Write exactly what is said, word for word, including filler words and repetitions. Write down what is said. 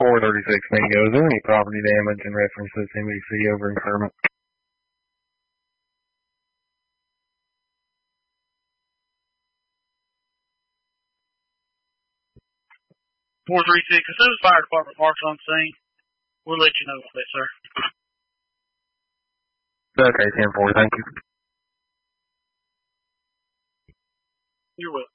four thirty-six Mango. Is there any property damage in reference to this M V C over in Kermit? four three six, as soon as fire department marks on scene, we'll let you know about that, sir. Okay, ten four, thank you. You're welcome.